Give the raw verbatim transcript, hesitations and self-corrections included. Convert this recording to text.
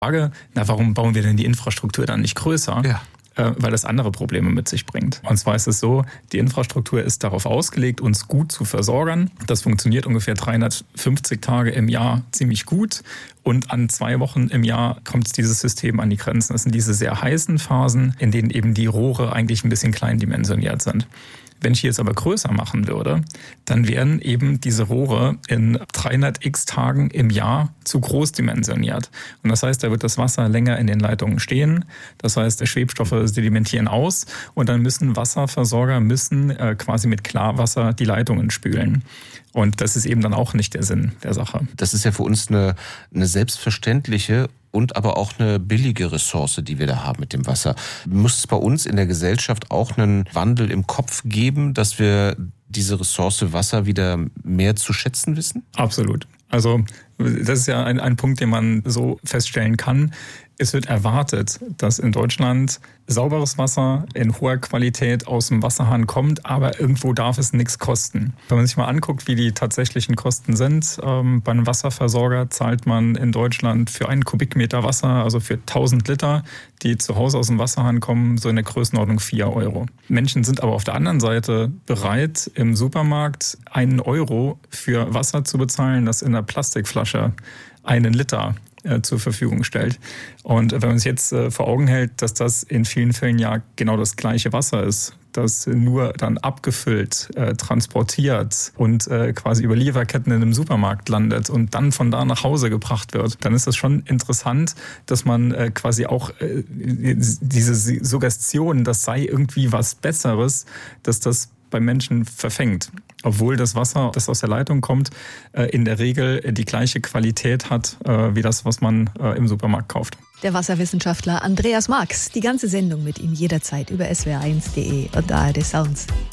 Frage, na, warum bauen wir denn die Infrastruktur dann nicht größer? Ja. Weil das andere Probleme mit sich bringt. Und zwar ist es so, die Infrastruktur ist darauf ausgelegt, uns gut zu versorgen. Das funktioniert ungefähr dreihundertfünfzig Tage im Jahr ziemlich gut. Und an zwei Wochen im Jahr kommt dieses System an die Grenzen. Das sind diese sehr heißen Phasen, in denen eben die Rohre eigentlich ein bisschen kleindimensioniert sind. Wenn ich die jetzt aber größer machen würde, dann wären eben diese Rohre in dreihundert x Tagen im Jahr zu groß dimensioniert. Und das heißt, da wird das Wasser länger in den Leitungen stehen. Das heißt, Schwebstoffe sedimentieren aus und dann müssen Wasserversorger müssen äh, quasi mit Klarwasser die Leitungen spülen. Und das ist eben dann auch nicht der Sinn der Sache. Das ist ja für uns eine, eine selbstverständliche und aber auch eine billige Ressource, die wir da haben mit dem Wasser. Muss es bei uns in der Gesellschaft auch einen Wandel im Kopf geben, dass wir diese Ressource Wasser wieder mehr zu schätzen wissen? Absolut. Also das ist ja ein, ein Punkt, den man so feststellen kann. Es wird erwartet, dass in Deutschland sauberes Wasser in hoher Qualität aus dem Wasserhahn kommt, aber irgendwo darf es nichts kosten. Wenn man sich mal anguckt, wie die tatsächlichen Kosten sind, ähm, bei einem Wasserversorger zahlt man in Deutschland für einen Kubikmeter Wasser, also für tausend Liter, die zu Hause aus dem Wasserhahn kommen, so in der Größenordnung vier Euro. Menschen sind aber auf der anderen Seite bereit, im Supermarkt einen Euro für Wasser zu bezahlen, das in einer Plastikflasche einen Liter zur Verfügung stellt. Und wenn man sich jetzt vor Augen hält, dass das in vielen Fällen ja genau das gleiche Wasser ist, das nur dann abgefüllt, äh, transportiert und äh, quasi über Lieferketten in einem Supermarkt landet und dann von da nach Hause gebracht wird, dann ist das schon interessant, dass man äh, quasi auch äh, diese Suggestion, das sei irgendwie was Besseres, dass das bei Menschen verfängt. Obwohl das Wasser, das aus der Leitung kommt, in der Regel die gleiche Qualität hat, wie das, was man im Supermarkt kauft. Der Wasserwissenschaftler Andreas Marx. Die ganze Sendung mit ihm jederzeit über S W R eins punkt de und A R D Sounds.